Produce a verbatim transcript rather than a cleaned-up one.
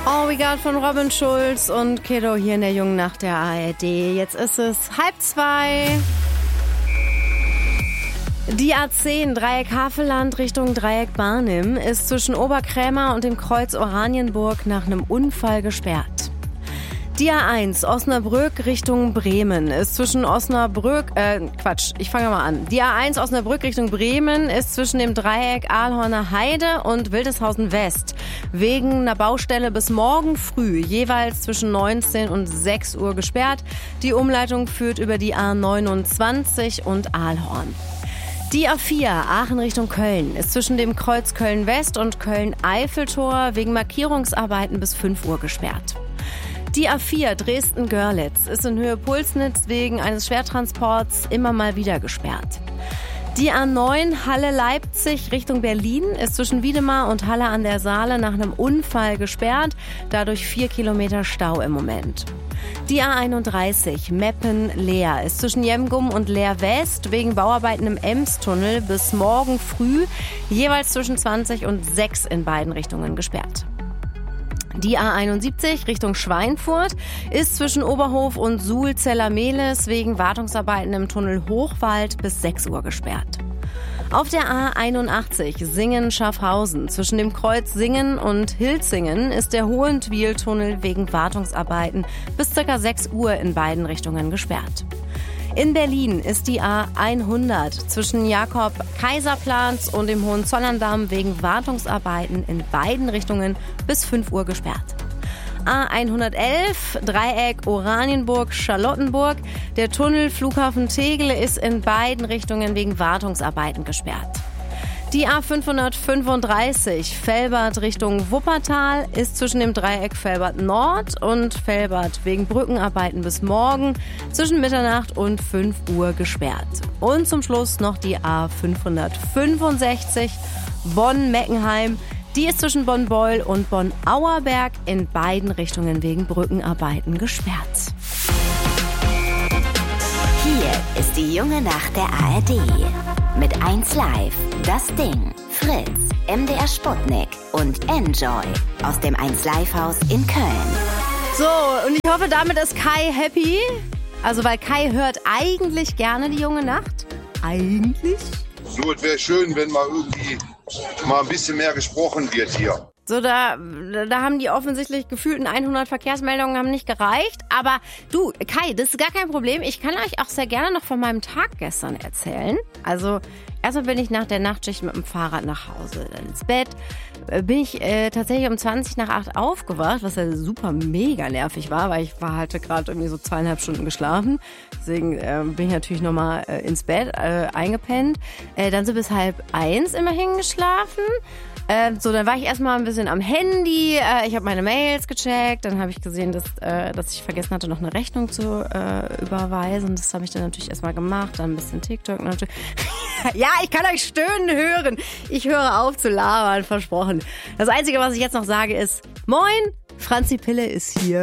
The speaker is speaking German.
All We Got von Robin Schulz und Kiddo hier in der Jungen Nacht der A R D. Jetzt ist es halb zwei. Die A zehn Dreieck Havelland Richtung Dreieck Barnim ist zwischen Oberkrämer und dem Kreuz Oranienburg nach einem Unfall gesperrt. Die A eins Osnabrück Richtung Bremen ist zwischen Osnabrück, äh, Quatsch, ich fange mal an. Die A eins Osnabrück Richtung Bremen ist zwischen dem Dreieck Ahlhorner Heide und Wildeshausen West wegen einer Baustelle bis morgen früh jeweils zwischen neunzehn und sechs Uhr gesperrt. Die Umleitung führt über die A neunundzwanzig und Ahlhorn. Die A vier Aachen Richtung Köln ist zwischen dem Kreuz Köln-West und Köln-Eiffeltor wegen Markierungsarbeiten bis fünf Uhr gesperrt. Die A vier Dresden-Görlitz ist in Höhe Pulsnitz wegen eines Schwertransports immer mal wieder gesperrt. Die A neun Halle-Leipzig Richtung Berlin ist zwischen Wiedemar und Halle an der Saale nach einem Unfall gesperrt, dadurch vier Kilometer Stau im Moment. Die A einunddreißig Meppen-Leer ist zwischen Jemgum und Leer West wegen Bauarbeiten im Emstunnel bis morgen früh jeweils zwischen zwanzig und sechs in beiden Richtungen gesperrt. Die A einundsiebzig Richtung Schweinfurt ist zwischen Oberhof und Suhl-Zellermehlis wegen Wartungsarbeiten im Tunnel Hochwald bis sechs Uhr gesperrt. Auf der A einundachtzig Singen-Schaffhausen zwischen dem Kreuz Singen und Hilzingen ist der Hohentwiel-Tunnel wegen Wartungsarbeiten bis ca. sechs Uhr in beiden Richtungen gesperrt. In Berlin ist die A hundert zwischen Jakob-Kaiser-Platz und dem Hohenzollerndamm wegen Wartungsarbeiten in beiden Richtungen bis fünf Uhr gesperrt. A hundertelf Dreieck Oranienburg-Charlottenburg. Der Tunnel Flughafen Tegel ist in beiden Richtungen wegen Wartungsarbeiten gesperrt. Die A fünfhundertfünfunddreißig Velbert Richtung Wuppertal ist zwischen dem Dreieck Velbert Nord und Velbert wegen Brückenarbeiten bis morgen zwischen Mitternacht und fünf Uhr gesperrt. Und zum Schluss noch die A fünfhundertfünfundsechzig Bonn-Meckenheim. Die ist zwischen Bonn-Beul und Bonn-Auerberg in beiden Richtungen wegen Brückenarbeiten gesperrt. Hier ist die Junge Nacht der A R D. Mit eins Live, Das Ding, Fritz, M D R Sputnik und Enjoy aus dem eins Live Haus in Köln. So, und ich hoffe, damit ist Kai happy. Also, weil Kai hört eigentlich gerne die Junge Nacht. Eigentlich. So, es wäre schön, wenn mal irgendwie mal ein bisschen mehr gesprochen wird hier. So, da, da haben die offensichtlich gefühlten hundert Verkehrsmeldungen haben nicht gereicht. Aber du, Kai, das ist gar kein Problem. Ich kann euch auch sehr gerne noch von meinem Tag gestern erzählen. Also, erstmal bin ich nach der Nachtschicht mit dem Fahrrad nach Hause, dann ins Bett. Bin ich äh, tatsächlich um zwanzig nach acht aufgewacht, was ja super mega nervig war, weil ich war halt gerade irgendwie so zweieinhalb Stunden geschlafen. Deswegen äh, bin ich natürlich nochmal äh, ins Bett äh, eingepennt. Äh, dann so bis halb eins immerhin geschlafen. Äh, so, dann war ich erstmal ein bisschen am Handy. Äh, ich habe meine Mails gecheckt. Dann habe ich gesehen, dass, äh, dass ich vergessen hatte, noch eine Rechnung zu äh, überweisen. Das habe ich dann natürlich erstmal gemacht. Dann ein bisschen TikTok natürlich. Ja, ich kann euch stöhnen hören. Ich höre auf zu labern, versprochen. Das Einzige, was ich jetzt noch sage, ist: Moin, Franzi Pille ist hier.